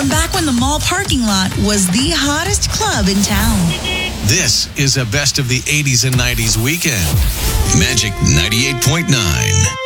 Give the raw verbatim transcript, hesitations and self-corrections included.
from back when the mall parking lot was the hottest club in town. This is a best of the eighties and nineties weekend. Magic ninety-eight point nine.